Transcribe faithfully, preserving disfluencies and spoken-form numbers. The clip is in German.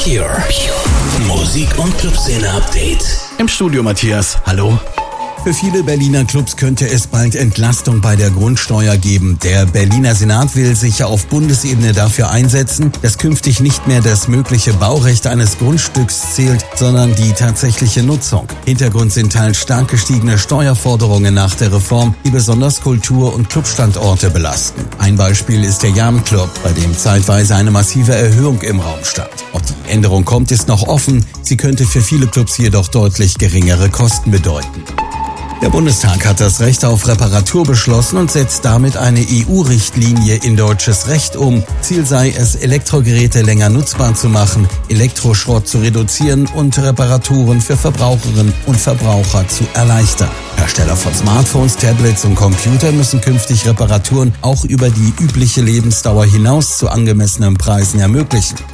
Pure. Pure. Musik- und Clubszene-Update. Im Studio Matthias, hallo. Für viele Berliner Clubs könnte es bald Entlastung bei der Grundsteuer geben. Der Berliner Senat will sich auf Bundesebene dafür einsetzen, dass künftig nicht mehr das mögliche Baurecht eines Grundstücks zählt, sondern die tatsächliche Nutzung. Hintergrund sind teils stark gestiegene Steuerforderungen nach der Reform, die besonders Kultur- und Clubstandorte belasten. Ein Beispiel ist der Jam Club, bei dem zeitweise eine massive Erhöhung im Raum stand. Ob die Änderung kommt, ist noch offen. Sie könnte für viele Clubs jedoch deutlich geringere Kosten bedeuten. Der Bundestag hat das Recht auf Reparatur beschlossen und setzt damit eine E U-Richtlinie in deutsches Recht um. Ziel sei es, Elektrogeräte länger nutzbar zu machen, Elektroschrott zu reduzieren und Reparaturen für Verbraucherinnen und Verbraucher zu erleichtern. Hersteller von Smartphones, Tablets und Computern müssen künftig Reparaturen auch über die übliche Lebensdauer hinaus zu angemessenen Preisen ermöglichen.